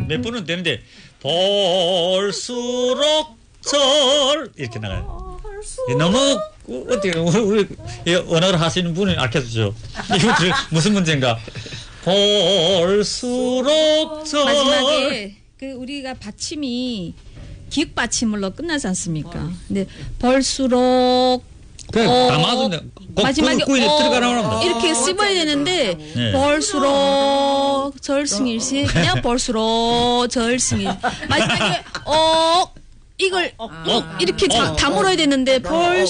몇 번은 되는데 볼수록 절 이렇게 나가요. 너무 어떻게 우리 언어를 하시는 분이 알려주죠. 이거 무슨 문제인가? 볼수록 절 마지막에 그 우리가 받침이 기역 받침으로 끝나지 않습니까? 근데 볼수록 다 맞은데 마지막에 꾸이에 들어가나 이렇게 씹어야 되는데 네. 볼수록 절승일시 그냥 볼수록 절승일 마지막에 이걸 이렇게 다 물어야 되는데